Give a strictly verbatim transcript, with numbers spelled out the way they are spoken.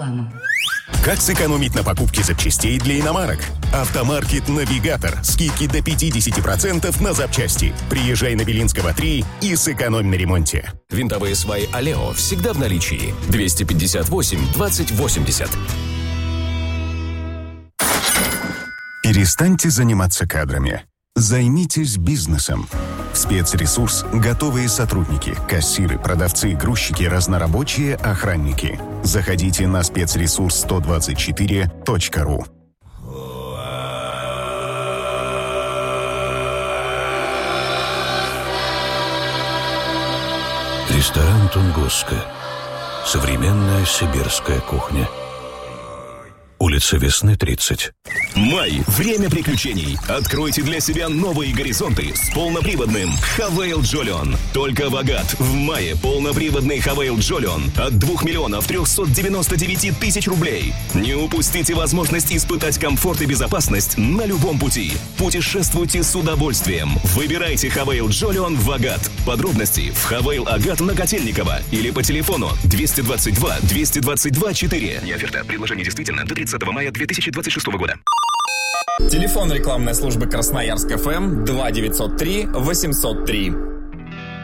рекламу. Как сэкономить на покупке запчастей для иномарок? Автомаркет «Навигатор». Скидки до пятьдесят процентов на запчасти. Приезжай на Белинского три и сэкономь на ремонте. Винтовые сваи «Алео» всегда в наличии. двести пятьдесят восемь двадцать восемьдесят. Перестаньте заниматься кадрами. Займитесь бизнесом. В спецресурс готовые сотрудники, кассиры, продавцы, грузчики, разнорабочие, охранники. Заходите на спецресурс сто двадцать четыре точка ру. Ресторан «Тунгуска». Современная сибирская кухня. Улица Весны, тридцать. Май – время приключений. Откройте для себя новые горизонты с полноприводным Хавейл Джолион. Только в Агат в мае полноприводный Хавейл Джолион от двух миллионов трехсот девяноста девяти тысяч рублей. Не упустите возможность испытать комфорт и безопасность на любом пути. Путешествуйте с удовольствием. Выбирайте Хавейл Джолион в Агат. Подробности в Хавейл Агат на Котельникова или по телефону двести двадцать два двести двадцать два четыре. Не оферта. Предложение действительно до тридцатого мая две тысячи двадцать шестого года. Телефон рекламной службы Красноярск ФМ два девятьсот три восемьсот три.